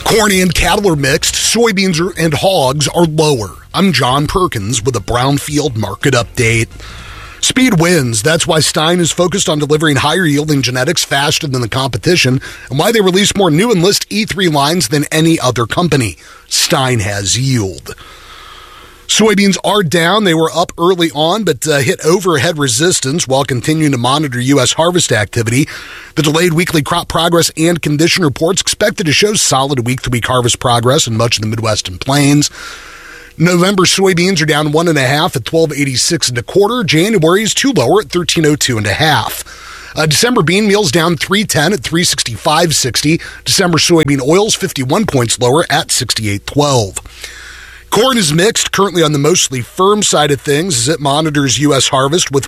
Corn and cattle are mixed. Soybeans and hogs are lower. I'm John Perkins with a Brownfield market update. Speed wins. That's why Stine is focused on delivering higher yielding genetics faster than the competition and why they release more new Enlist E3 lines than any other company. Stine has yield. Soybeans are down. They were up early on, but hit overhead resistance while continuing to monitor U.S. harvest activity. The delayed weekly crop progress and condition reports expected to show solid week-to-week harvest progress in much of the Midwest and Plains. November soybeans are down 1.5 at 12.86 1/4. January is 2 lower at 13.02 1/2. December bean meal's down 3.10 at 365.60. December soybean oil's 51 points lower at 68.12. Corn is mixed, currently on the mostly firm side of things as it monitors U.S. harvest with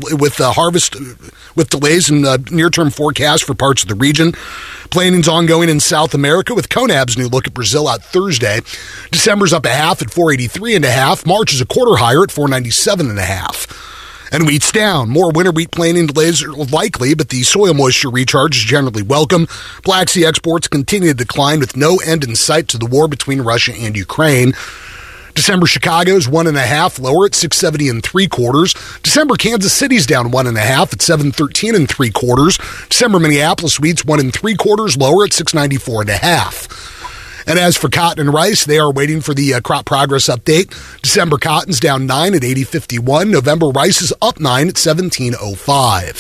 delays in near-term forecasts for parts of the region. Planning's ongoing in South America with CONAB's new look at Brazil out Thursday. December's up 0.5 at 483 1/2. March is a quarter higher at 497 1/2. And wheat's down. More winter wheat planting delays are likely, but the soil moisture recharge is generally welcome. Black Sea exports continue to decline with no end in sight to the war between Russia and Ukraine. December Chicago's 1.5 lower at 670 3/4. December Kansas City's down 1.5 at 713 3/4. December Minneapolis wheat's 1 3/4 lower at 694 1/2. And as for cotton and rice, they are waiting for the crop progress update. December cotton's down 9 at 80.51. November rice is up 9 at 17.05.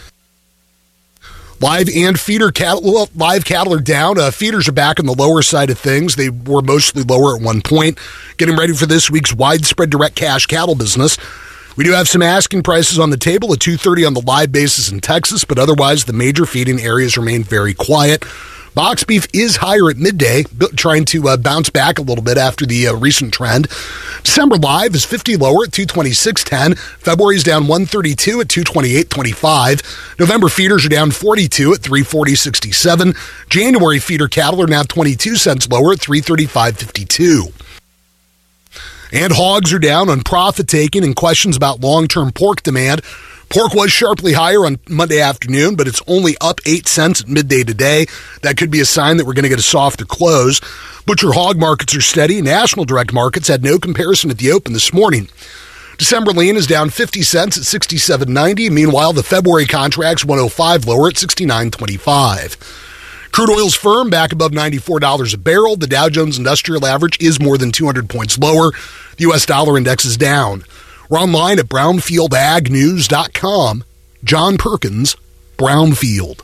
Live cattle are down. Feeders are back on the lower side of things. They were mostly lower at one point. Getting ready for this week's widespread direct cash cattle business. We do have some asking prices on the table at $230 on the live basis in Texas, but otherwise the major feeding areas remain very quiet. Box beef is higher at midday, trying to bounce back a little bit after the recent trend. December live is 50 lower at 226.10. February is down 132 at 228.25. November feeders are down 42 at 340.67. January feeder cattle are now 22 cents lower at 335.52. And hogs are down on profit taking and questions about long-term pork demand. Pork was sharply higher on Monday afternoon, but it's only up 8 cents at midday today. That could be a sign that we're going to get a softer close. Butcher hog markets are steady. National direct markets had no comparison at the open this morning. December lean is down 50 cents at 67.90. Meanwhile, the February contract's 105 lower at 69.25. Crude oil's firm, back above $94 a barrel. The Dow Jones Industrial Average is more than 200 points lower. The U.S. dollar index is down. We're online at brownfieldagnews.com. John Perkins, Brownfield.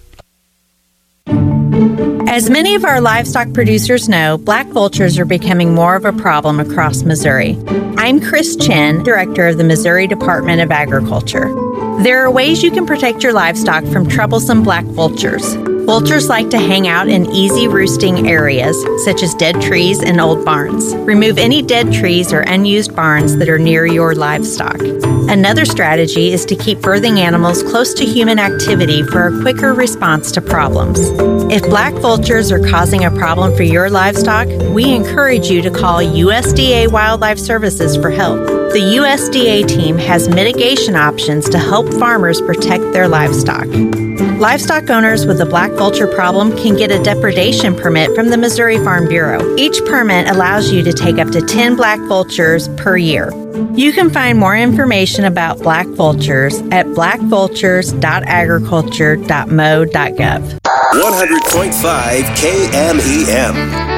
As many of our livestock producers know, black vultures are becoming more of a problem across Missouri. I'm Chris Chen, Director of the Missouri Department of Agriculture. There are ways you can protect your livestock from troublesome black vultures. Vultures like to hang out in easy roosting areas, such as dead trees and old barns. Remove any dead trees or unused barns that are near your livestock. Another strategy is to keep birthing animals close to human activity for a quicker response to problems. If black vultures are causing a problem for your livestock, we encourage you to call USDA Wildlife Services for help. The USDA team has mitigation options to help farmers protect their livestock. Livestock owners with a black vulture problem can get a depredation permit from the Missouri Farm Bureau. Each permit allows you to take up to 10 black vultures per year. You can find more information about black vultures at blackvultures.agriculture.mo.gov. 100.5 KMEM.